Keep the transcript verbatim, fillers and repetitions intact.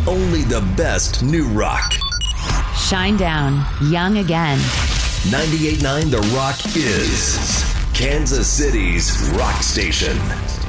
only the best new rock. Shine down, young again. ninety-eight point nine The Rock is Kansas City's rock station.